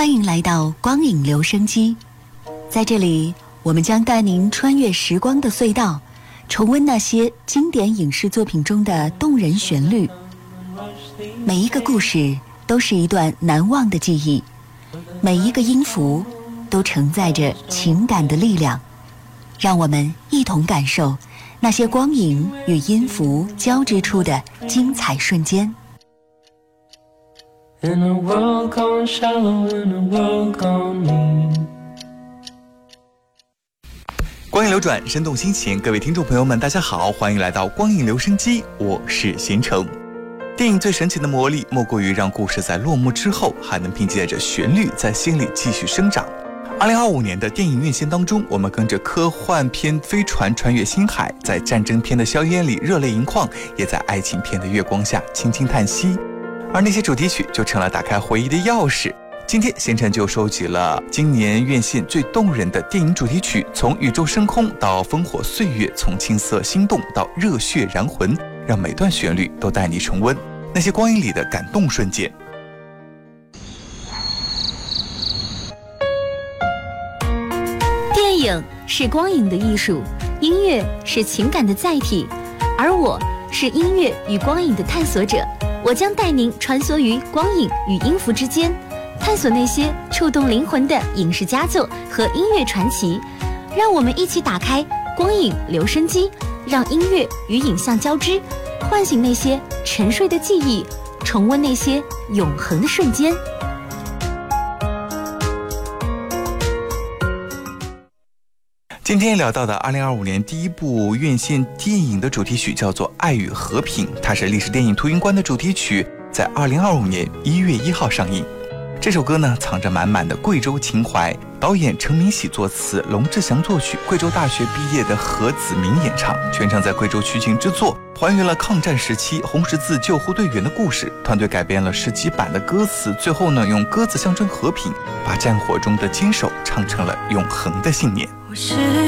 欢迎来到光影留声机，在这里我们将带您穿越时光的隧道，重温那些经典影视作品中的动人旋律。每一个故事都是一段难忘的记忆，每一个音符都承载着情感的力量。让我们一同感受那些光影与音符交织出的精彩瞬间。 In a world gone shallow, in a world gone mean。 光影流转，生动心情，各位听众朋友们大家好，欢迎来到光影留声机，我是贤成。电影最神奇的魔力莫过于让故事在落幕之后还能凭借着旋律在心里继续生长。2025年的电影院线当中，我们跟着科幻片飞船穿越星海，在战争片的硝烟里热泪盈眶，也在爱情片的月光下轻轻叹息，而那些主题曲就成了打开回忆的钥匙。今天贤成就收集了今年院线最动人的电影主题曲，从宇宙深空到烽火岁月，从青涩心动到热血燃魂，让每段旋律都带你重温那些光影里的感动瞬间。 电影是光影的艺术，音乐是情感的载体，而我是音乐与光影的探索者。我将带您穿梭于光影与音符之间，探索那些触动灵魂的影视佳作和音乐传奇。让我们一起打开光影留声机，让音乐与影像交织，唤醒那些沉睡的记忆，重温那些永恒的瞬间。 今天聊到的2025年第一部院线电影的主题曲叫做《爱与和平》，它是历史电影《图云关》的主题曲，在2025年1月1号上映。这首歌呢，藏着满满的贵州情怀，导演陈明喜作词，龙志祥作曲，贵州大学毕业的何子明演唱，全程在贵州取景制作，还原了抗战时期红十字救护队员的故事。团队改编了10几版的歌词，最后呢，用鸽子象征和平，把战火中的坚守唱成了永恒的信念。